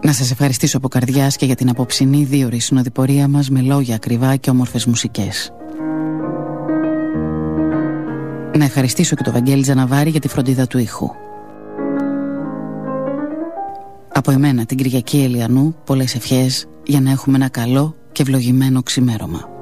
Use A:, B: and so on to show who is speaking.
A: Να σας ευχαριστήσω από καρδιάς και για την απόψινή 2ωρη συνοδοιπορία μας με λόγια ακριβά και όμορφες μουσικές. Να ευχαριστήσω και τον Βαγγέλη Τζαναβάρη για τη φροντίδα του ήχου. Από εμένα την Κυριακή Ελιανού πολλές ευχές για να έχουμε ένα καλό και ευλογημένο ξημέρωμα.